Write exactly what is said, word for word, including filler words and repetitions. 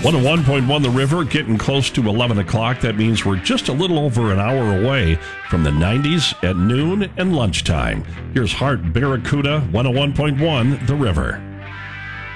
one oh one point one The River, getting close to eleven o'clock. That means we're just a little over an hour away from the nineties at noon and lunchtime. Here's Hart Barracuda, one oh one point one The River.